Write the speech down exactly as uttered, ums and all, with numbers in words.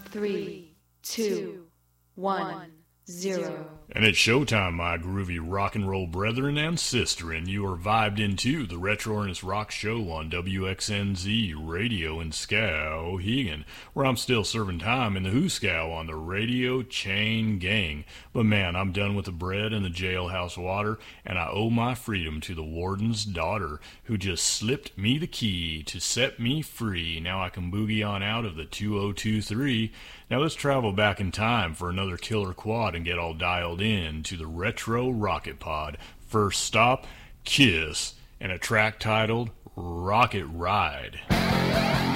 three, two, one, zero. And it's showtime, my groovy rock and roll brethren and sister, and you are vibed into the Retro Ernest Rock Show on W X N Z Radio in Skowhegan, where I'm still serving time in the Hooskow on the Radio Chain Gang. But man, I'm done with the bread and the jailhouse water, and I owe my freedom to the warden's daughter, who just slipped me the key to set me free. Now I can boogie on out of the two oh two three. Now let's travel back in time for another killer quad and get all dialed in to the Retro Rocket Pod. First stop, Kiss, and a track titled Rocket Ride.